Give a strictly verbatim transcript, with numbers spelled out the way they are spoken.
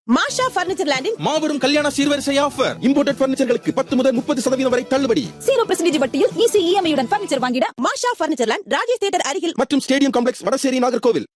மாஷா furniture லேண்டின் மாபெரும் கல்யாண சீர்வரிசை offer. Imported பர்னிச்சர்களுக்கு பத்து முதல் முப்பது சதவீதம் வரை தள்ளுபடி. ஜீரோ பெர்சன்டேஜ் வட்டியில் ஈஸி இஎம்ஐ உடன் பர்னிச்சர் வாங்கிட மாஷா பர்னிச்சர் லேண்ட் ராஜேஷ் தியேட்டர் அருகில் மற்றும் ஸ்டேடியம் காம்ப்ளெக்ஸ் வடசேரி நாகர்கோவில்.